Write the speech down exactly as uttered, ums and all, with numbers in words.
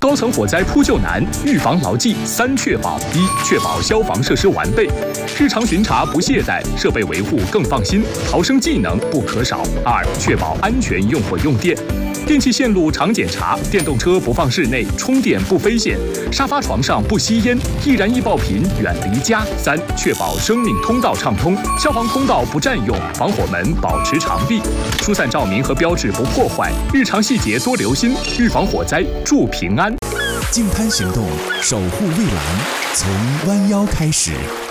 高层火灾扑救难，预防牢记三确保：一、确保消防设施完备，日常巡查不懈怠，设备维护更放心，逃生技能不可少；二、确保安全用火用电。电气线路常检查，电动车不放室内，充电不飞线，沙发床上不吸烟，易燃易爆品远离家。三、确保生命通道畅通，消防通道不占用，防火门保持常闭，疏散照明和标志不破坏，日常细节多留心，预防火灾，助平安。 净滩行动，守护蔚蓝，从弯腰开始。